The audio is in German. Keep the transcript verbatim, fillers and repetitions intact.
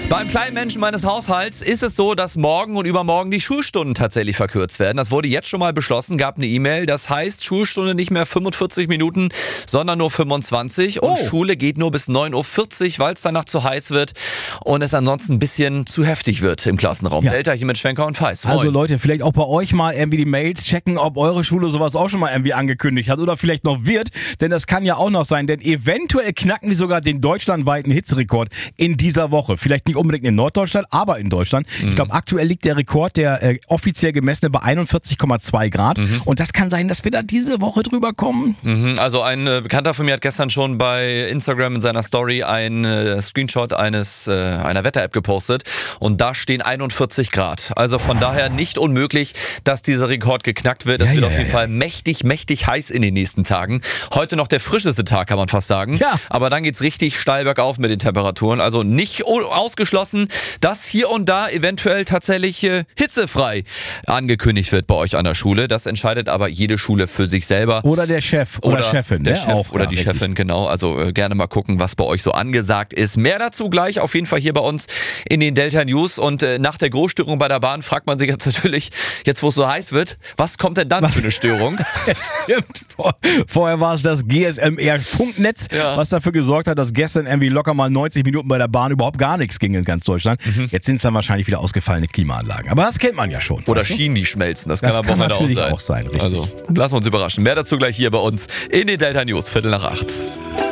Beim kleinen Menschen meines Haushalts ist es so, dass morgen und übermorgen die Schulstunden tatsächlich verkürzt werden. Das wurde jetzt schon mal beschlossen, gab eine E-Mail. Das heißt, Schulstunde nicht mehr fünfundvierzig Minuten, sondern nur fünfundzwanzig. Und Oh. Schule geht nur bis neun Uhr vierzig, weil es danach zu heiß wird und es ansonsten ein bisschen zu heftig wird im Klassenraum. Ja. Delta hier mit Schwenker und Feist. Moin. Also Leute, vielleicht auch bei euch mal irgendwie die Mails checken, ob eure Schule sowas auch schon mal irgendwie angekündigt hat oder vielleicht noch wird, denn das kann ja auch noch sein, denn eventuell knacken wir sogar den deutschlandweiten Hitzerekord in dieser Woche. Vielleicht nicht unbedingt in Norddeutschland, aber in Deutschland. Mhm. Ich glaube, aktuell liegt der Rekord, der äh, offiziell gemessene, bei einundvierzig Komma zwei Grad Mhm. und das kann sein, dass wir da diese Woche drüber kommen. Mhm, also ein äh, Bekannter von mir hat gestern schon bei Instagram in seiner Story einen äh, Screenshot eines äh, einer Wetter-App gepostet und da stehen einundvierzig Grad. Also von daher nicht unmöglich, dass dieser Rekord geknackt wird. Es Ja, wird ja, auf jeden ja, Fall mächtig, mächtig heiß in den nächsten Tagen. Heute noch der frischeste Tag, kann man fast sagen. Ja. Aber dann geht's richtig steil bergauf mit den Temperaturen. Also nicht o- ausgeschlossen, dass hier und da eventuell tatsächlich äh, hitzefrei angekündigt wird bei euch an der Schule. Das entscheidet aber jede Schule für sich selber. Oder der Chef oder, Chefin. Der ne? Chef auch, oder ja, die richtig. Chefin, genau. Also äh, gerne mal gucken, was bei euch so angesagt ist. Mehr dazu gleich auf jeden Fall hier bei uns in den Delta News. Und äh, nach der Großstörung bei der Bahn fragt man sich jetzt natürlich, jetzt wo es so heiß wird, was kommt denn dann Was? für eine Störung? Stimmt. Vor, vorher war es das G S M R-Funknetz, Ja. was dafür gesorgt hat, dass gestern irgendwie locker mal neunzig Minuten bei der Bahn überhaupt gar nichts ging in ganz Deutschland. Mhm. Jetzt sind es dann wahrscheinlich wieder ausgefallene Klimaanlagen. Aber das kennt man ja schon. Oder weißt du? Schienen, die schmelzen. Das, Das kann am kann Wochenende natürlich auch sein. auch sein, richtig. Also lassen wir uns überraschen. Mehr dazu gleich hier bei uns in den Delta News. Viertel nach acht.